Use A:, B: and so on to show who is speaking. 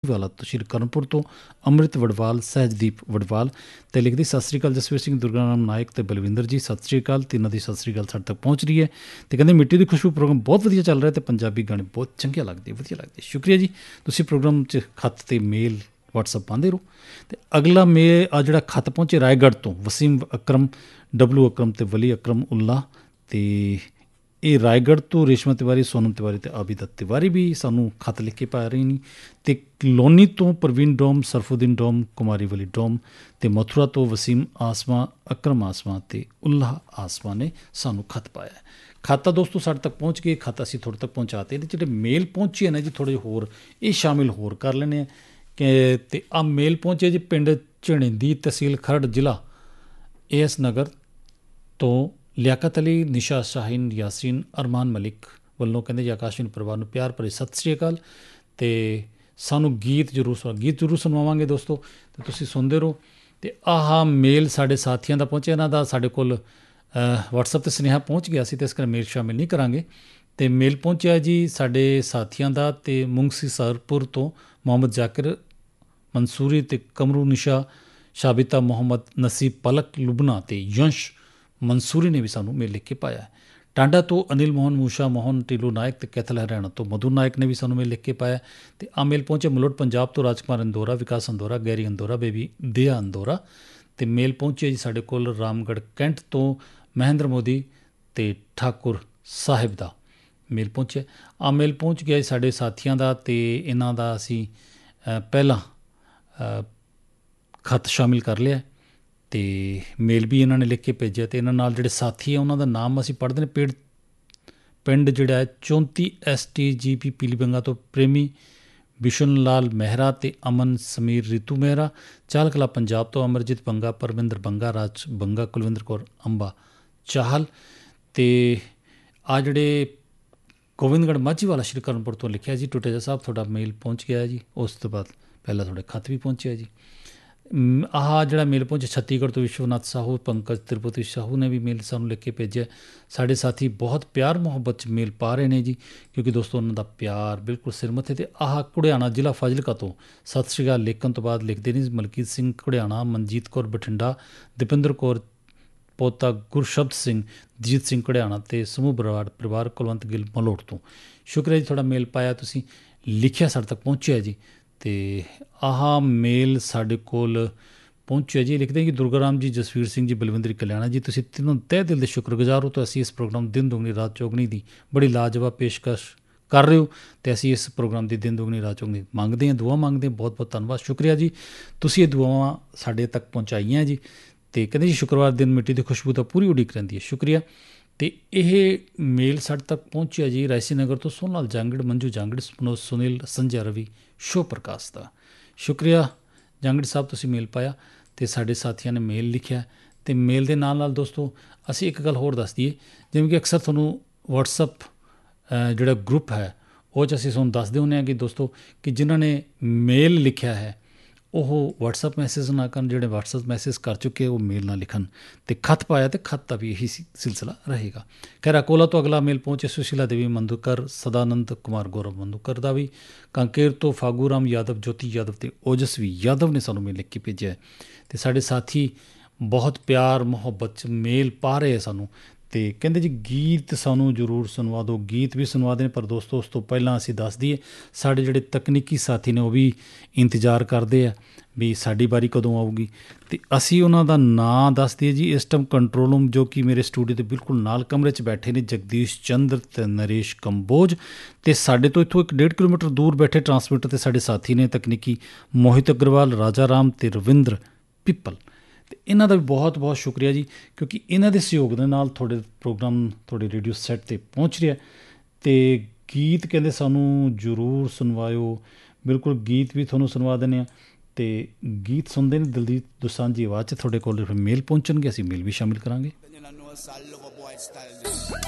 A: ਵਾਲਾ ਤੋਂ ਸ਼੍ਰੀ ਕਰਨਪੁਰ ਤੋਂ ਅੰਮ੍ਰਿਤ ਵਡਵਾਲ, ਸਹਿਜਦੀਪ ਵਡਵਾਲ ਅਤੇ ਲਿਖਦੀ ਸਤਿ ਸ਼੍ਰੀ ਅਕਾਲ ਜਸਵੀਰ ਸਿੰਘ, ਦੁਰਗਾ ਰਾਮ ਨਾਇਕ ਅਤੇ ਬਲਵਿੰਦਰ ਜੀ, ਸਤਿ ਸ਼੍ਰੀ ਅਕਾਲ। ਤਿੰਨਾਂ ਦੀ ਸਤਿ ਸ਼੍ਰੀ ਅਕਾਲ ਸਾਡੇ ਤੱਕ ਪਹੁੰਚ ਰਹੀ ਹੈ ਅਤੇ ਕਹਿੰਦੇ ਮਿੱਟੀ ਦੀ ਖੁਸ਼ਬੂ ਪ੍ਰੋਗਰਾਮ ਬਹੁਤ ਵਧੀਆ ਚੱਲ ਰਿਹਾ ਅਤੇ ਪੰਜਾਬੀ ਗਾਣੇ ਬਹੁਤ ਚੰਗੇ ਲੱਗਦੇ, ਵਧੀਆ ਲੱਗਦੇ। ਸ਼ੁਕਰੀਆ ਜੀ, ਤੁਸੀਂ ਪ੍ਰੋਗਰਾਮ 'ਚ ਖੱਤ ਅਤੇ ਮੇਲ ਵਟਸਐਪ ਪਾਉਂਦੇ ਰਹੋ। ਅਤੇ ਅਗਲਾ ਆ ਜਿਹੜਾ ਖੱਤ ਪਹੁੰਚੇ ਰਾਏਗੜ੍ਹ ਤੋਂ ਵਸੀਮ ਅਕਰਮ, ਡਬਲੂ ਅਕਰਮ ਅਤੇ ਵਲੀ ਅਕਰਮ ਉੱਲਾ, ਅਤੇ ਇਹ ਰਾਏਗੜ੍ਹ ਤੋਂ ਰੇਸ਼ਮਾ ਤਿਵਾਰੀ, ਸੋਨਮ ਤਿਵਾਰੀ ਅਤੇ ਆਬਿਦਾ ਤਿਵਾਰੀ ਵੀ ਸਾਨੂੰ ਖੱਤ ਲਿਖ ਕੇ ਪਾ ਰਹੇ ਨੇ। ਅਤੇ ਲੋਨੀ ਤੋਂ ਪ੍ਰਵੀਨ ਡੋਮ, ਸਰਫੂਦੀਨ ਡੋਮ, ਕੁਮਾਰੀ ਵਲੀ ਡੋਮ ਅਤੇ ਮਥੁਰਾ ਤੋਂ ਵਸੀਮ ਆਸਮਾ, ਅਕਰਮ ਆਸਮਾ ਅਤੇ ਉੱਲਾ ਆਸਮਾ ਨੇ ਸਾਨੂੰ ਖੱਤ ਪਾਇਆ। ਖੱਤ ਤਾਂ ਦੋਸਤੋ ਸਾਡੇ ਤੱਕ ਪਹੁੰਚ ਗਏ, ਖੱਤ ਅਸੀਂ ਤੁਹਾਡੇ ਤੱਕ ਪਹੁੰਚਾਤੇ ਨੇ। ਜਿਹੜੇ ਮੇਲ ਪਹੁੰਚੇ ਨੇ ਜੀ ਥੋੜ੍ਹੇ ਜਿਹੇ ਹੋਰ ਇਹ ਸ਼ਾਮਿਲ ਹੋਰ ਕਰ ਲੈਂਦੇ ਹਾਂ ਕਿ ਅਤੇ ਆਹ ਮੇਲ ਪਹੁੰਚੇ ਜੀ ਪਿੰਡ ਝਣਿੰਦੀ, ਤਹਿਸੀਲ ਖਰੜ, ਜ਼ਿਲ੍ਹਾ AS ਨਗਰ ਤੋਂ ਲਿਆਕਤ ਅਲੀ, ਨਿਸ਼ਾ ਸ਼ਾਹੀਨ, ਯਾਸੀਨ, ਅਰਮਾਨ ਮਲਿਕ ਵੱਲੋਂ ਕਹਿੰਦੇ ਜੀ ਆਕਾਸ਼ਵਾਣੀ ਪਰਿਵਾਰ ਨੂੰ ਪਿਆਰ ਭਰੀ ਸਤਿ ਸ਼੍ਰੀ ਅਕਾਲ ਅਤੇ ਸਾਨੂੰ ਗੀਤ ਜ਼ਰੂਰ ਸੁਣਵਾਵਾਂਗੇ ਦੋਸਤੋ, ਅਤੇ ਤੁਸੀਂ ਸੁਣਦੇ ਰਹੋ। ਅਤੇ ਆਹ ਮੇਲ ਸਾਡੇ ਸਾਥੀਆਂ ਦਾ ਪਹੁੰਚਿਆ, ਇਹਨਾਂ ਦਾ ਸਾਡੇ ਕੋਲ ਵਟਸਐਪ 'ਤੇ ਸੁਨੇਹਾ ਪਹੁੰਚ ਗਿਆ ਸੀ ਅਤੇ ਇਸ ਕਰਕੇ ਮੇਲ ਸ਼ਾਮਿਲ ਨਹੀਂ ਕਰਾਂਗੇ। ਅਤੇ ਮੇਲ ਪਹੁੰਚਿਆ ਜੀ ਸਾਡੇ ਸਾਥੀਆਂ ਦਾ, ਅਤੇ ਮੁੰਗਸੀ ਸਰਪੁਰ ਤੋਂ ਮੁਹੰਮਦ ਜ਼ਾਕਿਰ ਮਨਸੂਰੀ ਅਤੇ ਕਮਰੂ ਨਿਸ਼ਾ, ਸ਼ਾਬਿਤਾ ਮੁਹੰਮਦ, ਨਸੀਬ ਪਲਕ ਲੁਬਨਾ ਅਤੇ ਯੰਸ਼ ਮਨਸੂਰੀ ਨੇ ਵੀ ਸਾਨੂੰ ਮੇਲ ਲਿਖ ਕੇ ਪਾਇਆ। ਟਾਂਡਾ ਤੋਂ ਅਨਿਲ ਮੋਹਨ, ਮੂਸ਼ਾ ਮੋਹਨ, ਟੀਲੂ ਨਾਇਕ ਅਤੇ ਕੈਥਲ ਹਰਿਆਣਾ ਤੋਂ ਮਧੂ ਨਾਇਕ ਨੇ ਵੀ ਸਾਨੂੰ ਮੇਲ ਲਿਖ ਕੇ ਪਾਇਆ। ਅਤੇ ਆ ਮੇਲ ਪਹੁੰਚੇ ਮਲੋਟ ਪੰਜਾਬ ਤੋਂ ਰਾਜਕੁਮਾਰ ਅੰਦੋਰਾ, ਵਿਕਾਸ ਅੰਦੋਰਾ, ਗੈਰੀ ਅੰਦੋਰਾ, ਬੇਬੀ ਦਿਆ ਅੰਦੋਰਾ। ਅਤੇ ਮੇਲ ਪਹੁੰਚੇ ਜੀ ਸਾਡੇ ਕੋਲ ਰਾਮਗੜ੍ਹ ਕੈਂਟ ਤੋਂ ਮਹਿੰਦਰ ਮੋਦੀ ਅਤੇ ਠਾਕੁਰ ਸਾਹਿਬ ਦਾ ਮੇਲ ਪਹੁੰਚਿਆ। ਆ ਮੇਲ ਪਹੁੰਚ ਗਿਆ ਜੀ ਸਾਡੇ ਸਾਥੀਆਂ ਦਾ, ਅਤੇ ਇਹਨਾਂ ਦਾ ਅਸੀਂ ਪਹਿਲਾਂ ਖੱਤ ਸ਼ਾਮਿਲ ਕਰ ਲਿਆ ਅਤੇ ਮੇਲ ਵੀ ਇਹਨਾਂ ਨੇ ਲਿਖ ਕੇ ਭੇਜਿਆ। ਅਤੇ ਇਹਨਾਂ ਨਾਲ ਜਿਹੜੇ ਸਾਥੀ ਆ ਉਹਨਾਂ ਦਾ ਨਾਮ ਅਸੀਂ ਪੜ੍ਹਦੇ ਨੇ। ਪਿੰਡ ਜਿਹੜਾ ਹੈ 34 STGP ਪੀਲੀਬੰਗਾ ਤੋਂ ਪ੍ਰੇਮੀ ਬਿਸ਼ਨ ਲਾਲ ਮਹਿਰਾ ਅਤੇ ਅਮਨ ਸਮੀਰ ਰੀਤੂ ਮਹਿਰਾ, ਚਾਲ ਕਲਾ ਪੰਜਾਬ ਤੋਂ ਅਮਰਜੀਤ ਬੰਗਾ, ਪਰਵਿੰਦਰ ਬੰਗਾ, ਰਾਜ ਬੰਗਾ, ਕੁਲਵਿੰਦਰ ਕੌਰ ਅੰਬਾ ਚਾਹਲ। ਅਤੇ ਆ ਜਿਹੜੇ ਗੋਬਿੰਦਗੜ੍ਹ ਮਾਝੀ ਵਾਲਾ ਸ਼੍ਰੀ ਕਰਨਪੁਰ ਤੋਂ ਲਿਖਿਆ ਜੀ ਟੁਟੇਜਾ ਸਾਹਿਬ, ਤੁਹਾਡਾ ਮੇਲ ਪਹੁੰਚ ਗਿਆ ਜੀ। ਉਸ ਤੋਂ ਬਾਅਦ ਪਹਿਲਾਂ ਤੁਹਾਡੇ ਖੱਤ ਵੀ ਪਹੁੰਚਿਆ ਜੀ। ਆਹ ਜਿਹੜਾ ਮੇਲ ਪਹੁੰਚਿਆ ਛੱਤੀਗੜ੍ਹ ਤੋਂ ਵਿਸ਼ਵਨਾਥ ਸਾਹੂ, ਪੰਕਜ ਤਿਰੂਪਤੀ ਸਾਹੂ ਨੇ ਵੀ ਮੇਲ ਸਾਨੂੰ ਲਿਖ ਕੇ ਭੇਜਿਆ। ਸਾਡੇ ਸਾਥੀ ਬਹੁਤ ਪਿਆਰ ਮੁਹੱਬਤ 'ਚ ਮੇਲ ਪਾ ਰਹੇ ਨੇ ਜੀ, ਕਿਉਂਕਿ ਦੋਸਤੋ ਉਹਨਾਂ ਦਾ ਪਿਆਰ ਬਿਲਕੁਲ ਸਿਰ ਮੱਥੇ। ਅਤੇ ਆਹ ਘੁੜਿਆਣਾ ਜ਼ਿਲ੍ਹਾ ਫਾਜ਼ਿਲਕਾ ਤੋਂ ਸਤਿ ਸ਼੍ਰੀ ਅਕਾਲ ਲਿਖਣ ਤੋਂ ਬਾਅਦ ਲਿਖਦੇ ਨੇ ਮਲਕੀਤ ਸਿੰਘ ਘੁੜਿਆਣਾ, ਮਨਜੀਤ ਕੌਰ ਬਠਿੰਡਾ, ਦੀਪਿੰਦਰ ਕੌਰ ਪੋਤਾ, ਗੁਰਸ਼ਬਦ ਸਿੰਘ, ਜੀਤ ਸਿੰਘ ਘੁੜਿਆਣਾ ਅਤੇ ਸਮੂਹ ਪਰਿਵਾਰ ਕੁਲਵੰਤ ਗਿੱਲ ਮਲੋਟ ਤੋਂ। ਸ਼ੁਕਰੀਆ ਜੀ, ਤੁਹਾਡਾ ਮੇਲ ਪਾਇਆ ਤੁਸੀਂ, ਲਿਖਿਆ ਸਾਡੇ ਤੱਕ ਪਹੁੰਚਿਆ ਜੀ। ਅਤੇ ਆਹ ਮੇਲ ਸਾਡੇ ਕੋਲ ਪਹੁੰਚਿਆ ਜੀ, ਲਿਖਦੇ ਕਿ ਦੁਰਗਾ ਰਾਮ ਜੀ, ਜਸਵੀਰ ਸਿੰਘ ਜੀ, ਬਲਵਿੰਦਰ ਕਲਿਆਣਾ ਜੀ, ਤੁਸੀਂ ਤਿੰਨੋਂ ਤਹਿ ਦਿਲ ਦੇ ਸ਼ੁਕਰਗੁਜ਼ਾਰ ਹੋ। ਤਾਂ ਅਸੀਂ ਇਸ ਪ੍ਰੋਗਰਾਮ ਦਿਨ ਦੁਗਣੀ ਰਾਤ ਚੌਗਣੀ ਦੀ ਬੜੀ ਲਾਜਵਾਬ ਪੇਸ਼ਕਸ਼ ਕਰ ਰਹੇ ਹੋ, ਅਤੇ ਅਸੀਂ ਇਸ ਪ੍ਰੋਗਰਾਮ ਦੀ ਦਿਨ ਦੁਗਣੀ ਰਾਤ ਚੌਗਣੀ ਮੰਗਦੇ ਹਾਂ, ਦੁਆ ਮੰਗਦੇ ਹਾਂ। ਬਹੁਤ ਬਹੁਤ ਧੰਨਵਾਦ, ਸ਼ੁਕਰੀਆ ਜੀ, ਤੁਸੀਂ ਇਹ ਦੁਆਵਾਂ ਸਾਡੇ ਤੱਕ ਪਹੁੰਚਾਈਆਂ ਜੀ। ਅਤੇ ਕਹਿੰਦੇ ਜੀ ਸ਼ੁੱਕਰਵਾਰ ਦਿਨ ਮਿੱਟੀ ਦੀ ਖੁਸ਼ਬੂ ਤਾਂ ਪੂਰੀ ਉਡੀਕ ਰਹਿੰਦੀ ਹੈ। ਸ਼ੁਕਰੀਆ। ਅਤੇ ਇਹ ਮੇਲ ਸਾਡੇ ਤੱਕ ਪਹੁੰਚਿਆ ਜੀ ਰਾਇਸੀ ਨਗਰ ਤੋਂ ਸੋਨਾਲ ਜਾਂਗੜ, ਮੰਜੂ ਜਾਂਗੜ, ਮਨੋਜ ਸੁਨੀਲ, ਸੰਜੈ ਰਵੀ, ਸ਼ੋ ਪ੍ਰਕਾਸ਼ ਦਾ। ਸ਼ੁਕਰੀਆ ਜਾਂਗੜ ਸਾਹਿਬ, ਤੁਸੀਂ ਮੇਲ ਪਾਇਆ ਅਤੇ ਸਾਡੇ ਸਾਥੀਆਂ ਨੇ ਮੇਲ ਲਿਖਿਆ। ਅਤੇ ਮੇਲ ਦੇ ਨਾਲ ਨਾਲ ਦੋਸਤੋ ਅਸੀਂ ਇੱਕ ਗੱਲ ਹੋਰ ਦੱਸ ਦਈਏ, ਜਿਵੇਂ ਕਿ ਅਕਸਰ ਤੁਹਾਨੂੰ ਵਟਸਐਪ ਜਿਹੜਾ ਗਰੁੱਪ ਹੈ ਉਹ 'ਚ ਅਸੀਂ ਤੁਹਾਨੂੰ ਦੱਸਦੇ ਹੁੰਦੇ ਹਾਂ ਕਿ ਦੋਸਤੋ ਕਿ ਜਿਨ੍ਹਾਂ ਨੇ ਮੇਲ ਲਿਖਿਆ ਹੈ ਉਹ ਵਟਸਐਪ ਮੈਸੇਜ ਨਾ ਕਰਨ, ਜਿਹੜੇ ਵਟਸਐਪ ਮੈਸੇਜ ਕਰ ਚੁੱਕੇ ਉਹ ਮੇਲ ਨਾ ਲਿਖਣ। ਅਤੇ ਖੱਤ ਪਾਇਆ ਅਤੇ ਖੱਤ ਦਾ ਵੀ ਇਹੀ ਸਿਲਸਿਲਾ ਰਹੇਗਾ। ਖੈਰ ਅਕੋਲਾ ਤੋਂ ਅਗਲਾ ਮੇਲ ਪਹੁੰਚੇ ਸੁਸ਼ੀਲਾ ਦੇਵੀ ਮੰਦੂਕਰ, ਸਦਾਨੰਦ ਕੁਮਾਰ ਗੌਰਵ ਮੰਦੂਕਰ ਦਾ ਵੀ। ਕਾਂਕੇਰ ਤੋਂ ਫਾਗੂ ਰਾਮ ਯਾਦਵ, ਜੋਤੀ ਯਾਦਵ ਅਤੇ ਓਜਸਵੀ ਯਾਦਵ ਨੇ ਸਾਨੂੰ ਮੇਲ ਲਿਖ ਕੇ ਭੇਜਿਆ। ਅਤੇ ਸਾਡੇ ਸਾਥੀ ਬਹੁਤ ਪਿਆਰ ਮੁਹੱਬਤ 'ਚ ਮੇਲ ਪਾ ਰਹੇ ਸਾਨੂੰ, ਅਤੇ ਕਹਿੰਦੇ ਜੀ ਗੀਤ ਸਾਨੂੰ ਜ਼ਰੂਰ ਸੁਣਵਾ ਦਿਓ। ਗੀਤ ਵੀ ਸੁਣਵਾ ਦੇਣ, ਪਰ ਦੋਸਤੋ ਉਸ ਤੋਂ ਪਹਿਲਾਂ ਅਸੀਂ ਦੱਸ ਦਈਏ ਸਾਡੇ ਜਿਹੜੇ ਤਕਨੀਕੀ ਸਾਥੀ ਨੇ ਉਹ ਵੀ ਇੰਤਜ਼ਾਰ ਕਰਦੇ ਆ ਵੀ ਸਾਡੀ ਵਾਰੀ ਕਦੋਂ ਆਊਗੀ। ਅਤੇ ਅਸੀਂ ਉਹਨਾਂ ਦਾ ਨਾਂ ਦੱਸ ਦਈਏ ਜੀ। ਇਸ ਟਾਈਮ ਕੰਟਰੋਲ ਰੂਮ ਜੋ ਕਿ ਮੇਰੇ ਸਟੂਡੀਓ ਦੇ ਬਿਲਕੁਲ ਨਾਲ ਕਮਰੇ 'ਚ ਬੈਠੇ ਨੇ ਜਗਦੀਸ਼ ਚੰਦਰ ਅਤੇ ਨਰੇਸ਼ ਕੰਬੋਜ, ਅਤੇ ਸਾਡੇ ਤੋਂ ਇੱਥੋਂ 1.5 ਕਿਲੋਮੀਟਰ ਦੂਰ ਬੈਠੇ ਟਰਾਂਸਮੀਟਰ 'ਤੇ ਸਾਡੇ ਸਾਥੀ ਨੇ ਤਕਨੀਕੀ ਮੋਹਿਤ ਅਗਰਵਾਲ, ਰਾਜਾ ਰਾਮ ਅਤੇ ਰਵਿੰਦਰ ਪਿੱਪਲ। ਅਤੇ ਇਹਨਾਂ ਦਾ ਵੀ ਬਹੁਤ ਬਹੁਤ ਸ਼ੁਕਰੀਆ ਜੀ, ਕਿਉਂਕਿ ਇਹਨਾਂ ਦੇ ਸਹਿਯੋਗ ਦੇ ਨਾਲ ਤੁਹਾਡੇ ਪ੍ਰੋਗਰਾਮ ਤੁਹਾਡੇ ਰੇਡੀਓ ਸੈੱਟ 'ਤੇ ਪਹੁੰਚ ਰਿਹਾ। ਅਤੇ ਗੀਤ ਕਹਿੰਦੇ ਸਾਨੂੰ ਜ਼ਰੂਰ ਸੁਣਵਾਇਓ, ਬਿਲਕੁਲ ਗੀਤ ਵੀ ਤੁਹਾਨੂੰ ਸੁਣਵਾ ਦਿੰਦੇ ਹਾਂ। ਅਤੇ ਗੀਤ ਸੁਣਦੇ ਨੇ ਦਿਲਜੀਤ ਦੋਸਾਂਝ ਦੀ ਆਵਾਜ਼ 'ਚ ਤੁਹਾਡੇ ਕੋਲ ਮੇਲ ਪਹੁੰਚਣਗੇ, ਅਸੀਂ ਮੇਲ ਵੀ ਸ਼ਾਮਿਲ ਕਰਾਂਗੇ।